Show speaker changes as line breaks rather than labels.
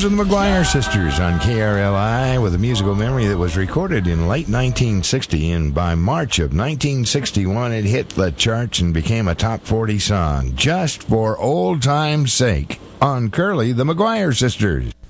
Those are the McGuire Sisters on KRLI with a musical memory that was recorded in late 1960, and by March of 1961 it hit the charts and became a top 40 song, Just for Old Time's Sake, on Curly, the McGuire Sisters.